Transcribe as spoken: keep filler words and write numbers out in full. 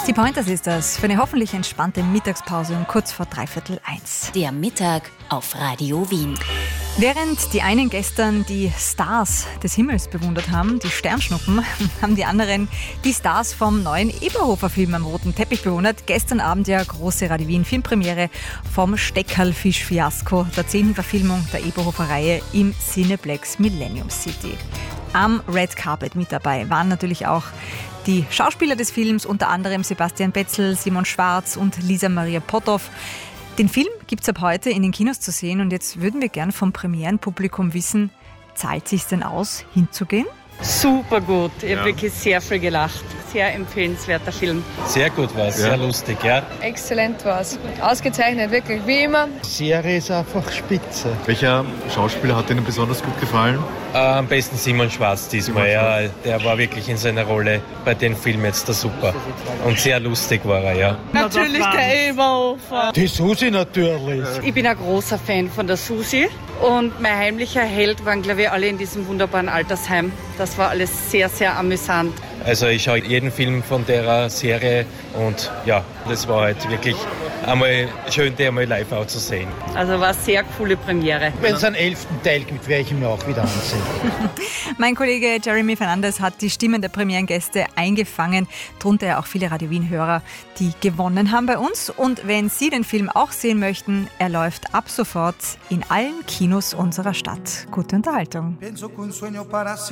Die Pointers ist das für eine hoffentlich entspannte Mittagspause um kurz vor dreiviertel eins. Der Mittag auf Radio Wien. Während die einen gestern die Stars des Himmels bewundert haben, die Sternschnuppen, haben die anderen die Stars vom neuen Eberhofer-Film am roten Teppich bewundert. Gestern Abend ja große Radio Wien Filmpremiere vom Steckerlfisch-Fiasko, der zehnten Verfilmung der Eberhofer-Reihe im Cineplex Millennium City. Am Red Carpet mit dabei waren natürlich auch die Schauspieler des Films, unter anderem Sebastian Betzel, Simon Schwarz und Lisa Maria Potthoff. Den Film gibt es ab heute in den Kinos zu sehen und jetzt würden wir gern vom Premierenpublikum wissen, zahlt es sich denn aus, hinzugehen? Super gut, ich Ja. habe wirklich sehr viel gelacht. Sehr empfehlenswerter Film. Sehr gut war es, Ja. sehr lustig, ja. Exzellent war es. Ausgezeichnet, wirklich, wie immer. Die Serie ist einfach spitze. Welcher Schauspieler hat Ihnen besonders gut gefallen? Äh, am besten Simon Schwarz diesmal, Simon ja. Schwarz. Der war wirklich in seiner Rolle bei dem Film jetzt der super. Und sehr lustig war er, ja. Natürlich der Eberhofer. Die Susi natürlich. Ich bin ein großer Fan von der Susi. Und mein heimlicher Held waren, glaube ich, alle in diesem wunderbaren Altersheim. Das war alles sehr, sehr amüsant. Also ich schaue jeden Film von der Serie und ja, das war halt wirklich einmal schön, die einmal live auch zu sehen. Also war eine sehr coole Premiere. Wenn es einen elften Teil gibt, werde ich ihn mir auch wieder ansehen. Mein Kollege Jeremy Fernandes hat die Stimmen der Premierengäste eingefangen, darunter ja auch viele Radio Wien-Hörer, die gewonnen haben bei uns. Und wenn Sie den Film auch sehen möchten, er läuft ab sofort in allen Kinos unserer Stadt. Gute Unterhaltung.